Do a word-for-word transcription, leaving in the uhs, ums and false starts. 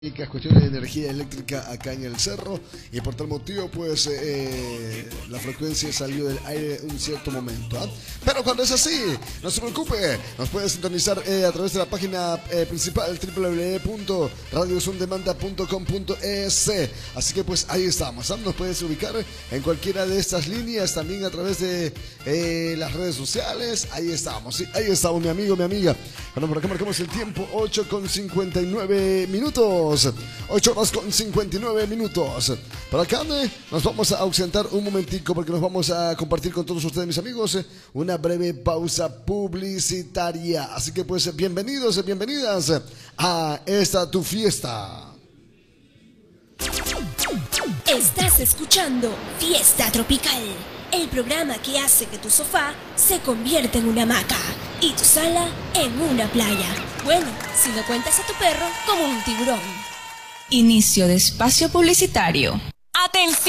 Cuestiones de energía eléctrica acá en el cerro, y por tal motivo pues eh, la frecuencia salió del aire en un cierto momento, ¿eh? Pero cuando es así, no se preocupe, nos puede sintonizar eh, a través de la página eh, principal doble u doble u doble u punto radio sondemanda punto com punto es. Así que pues ahí estamos, ¿eh? Nos puedes ubicar en cualquiera de estas líneas, también a través de eh, las redes sociales. Ahí estamos, sí, ahí estamos, mi amigo, mi amiga. Bueno, por acá marcamos el tiempo, ocho con cincuenta y nueve minutos. ocho horas con cincuenta y nueve minutos. Por acá nos vamos a ausentar un momentico porque nos vamos a compartir con todos ustedes, mis amigos, una breve pausa publicitaria. Así que pues bienvenidos, bienvenidas a esta tu fiesta. Estás escuchando Fiesta Tropical, el programa que hace que tu sofá se convierta en una hamaca y tu sala en una playa. Bueno, si no cuentas a tu perro como un tiburón. Inicio de espacio publicitario. ¡Atención!